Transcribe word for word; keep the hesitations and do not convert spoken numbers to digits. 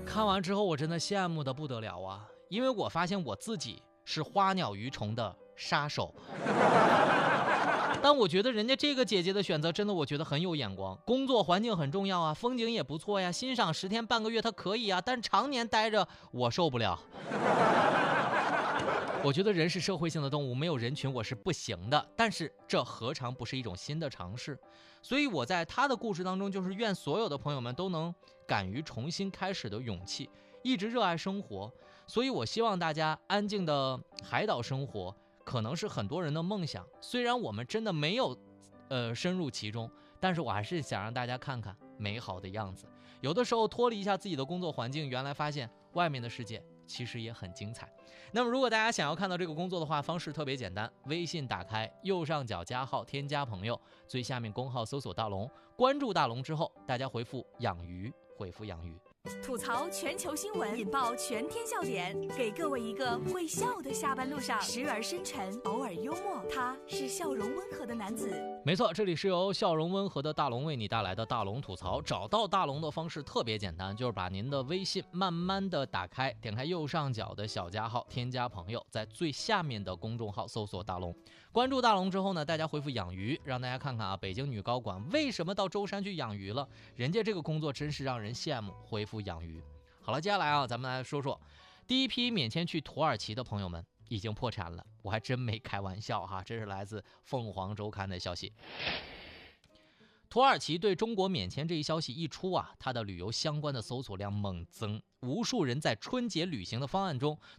看完之后我真的羡慕的不得了啊，因为我发现我自己是花鸟鱼虫的杀手。但我觉得人家这个姐姐的选择真的我觉得很有眼光，工作环境很重要啊，风景也不错呀，欣赏十天半个月她可以啊，但常年待着我受不了。我觉得人是社会性的动物，没有人群我是不行的，但是这何尝不是一种新的尝试？所以我在他的故事当中，就是愿所有的朋友们都能敢于重新开始的勇气，一直热爱生活。所以我希望大家安静的海岛生活可能是很多人的梦想，虽然我们真的没有呃深入其中，但是我还是想让大家看看美好的样子。有的时候脱离一下自己的工作环境，原来发现外面的世界其实也很精彩。那么如果大家想要看到这个工作的话，方式特别简单，微信打开右上角加号，添加朋友，最下面公号搜索大龙，关注大龙之后，大家回复养鱼，回复养鱼。 吐槽全球新闻，引爆全天笑点，给各位一个会笑的下班路上，时而深沉，偶尔幽默，他是笑容温和的男子。 没错，这里是由笑容温和的大龙为你带来的大龙吐槽。找到大龙的方式特别简单，就是把您的微信慢慢的打开，点开右上角的小加号，添加朋友，在最下面的公众号搜索大龙，关注大龙之后呢，大家回复养鱼，让大家看看啊，北京女高管为什么到舟山去养鱼了，人家这个工作真是让人羡慕，回复养鱼。好了，接下来啊，咱们来说说第一批免签去土耳其的朋友们已经破产了，我还真没开玩笑哈，这是来自凤凰周刊的消息。土耳其对中国免签这一消息一出啊，它的旅游相关的搜索量猛增，无数人在春节旅行的方案中